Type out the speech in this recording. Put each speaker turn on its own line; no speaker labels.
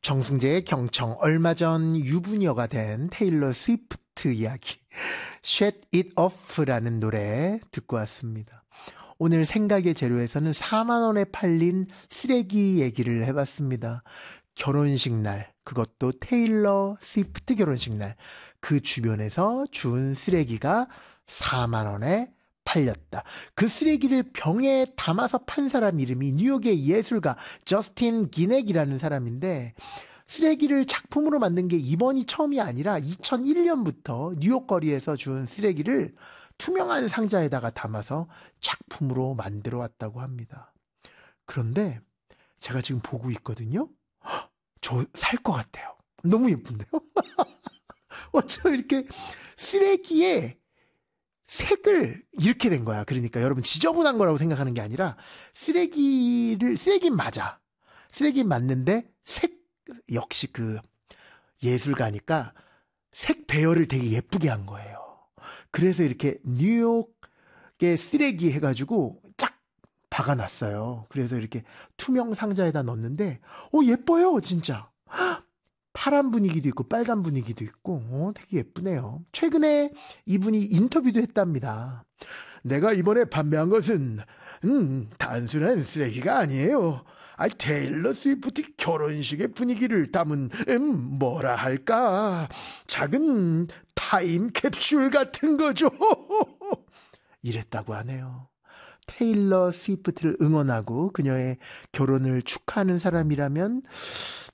정승재의 경청, 얼마 전 유부녀가 된 테일러 스위프트 이야기 Shut It Off라는 노래 듣고 왔습니다. 오늘 생각의 재료에서는 4만 원에 팔린 쓰레기 얘기를 해봤습니다. 결혼식 날, 그것도 테일러 스위프트 결혼식 날, 그 주변에서 준 쓰레기가 4만 원에 팔렸다. 그 쓰레기를 병에 담아서 판 사람 이름이 뉴욕의 예술가 저스틴 기넥이라는 사람인데, 쓰레기를 작품으로 만든 게 이번이 처음이 아니라 2001년부터 뉴욕 거리에서 준 쓰레기를 투명한 상자에다가 담아서 작품으로 만들어 왔다고 합니다. 그런데 제가 지금 보고 있거든요. 저 살 것 같아요. 너무 예쁜데요? 어쩜 이렇게 쓰레기에 색을 이렇게 된 거야. 그러니까 여러분 지저분한 거라고 생각하는 게 아니라 쓰레기는 맞아. 쓰레기 맞는데 색 역시 그 예술가니까 색 배열을 되게 예쁘게 한 거예요. 그래서 이렇게 뉴욕의 쓰레기 해가지고 쫙 박아놨어요. 그래서 이렇게 투명 상자에다 넣었는데 예뻐요 진짜. 파란 분위기도 있고 빨간 분위기도 있고 되게 예쁘네요. 최근에 이분이 인터뷰도 했답니다. 내가 이번에 판매한 것은 단순한 쓰레기가 아니에요. 테일러 스위프트 결혼식의 분위기를 담은 뭐라 할까, 작은 타임캡슐 같은 거죠. 이랬다고 하네요. 테일러 스위프트를 응원하고 그녀의 결혼을 축하하는 사람이라면